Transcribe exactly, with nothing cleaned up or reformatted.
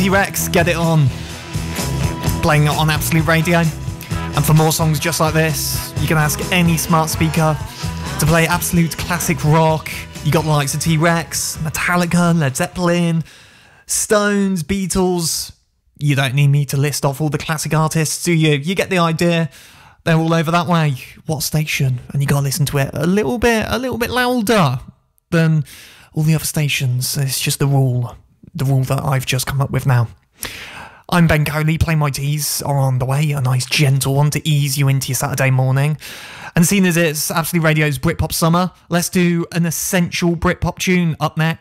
T-Rex, Get It On. Playing it on Absolute Radio. And for more songs just like this, you can ask any smart speaker to play absolute classic rock. You got the likes of T-Rex, Metallica, Led Zeppelin, Stones, Beatles. You don't need me to list off all the classic artists, do you? You get the idea. They're all over that way. What station? And you gotta listen to it a little bit, a little bit louder than all the other stations. It's just the rule, the rule that I've just come up with now. I'm Ben Coley. Play My Teas are on the way. A nice gentle one to ease you into your Saturday morning. And seeing as it's Absolute Radio's Britpop Summer, let's do an essential Britpop tune up next.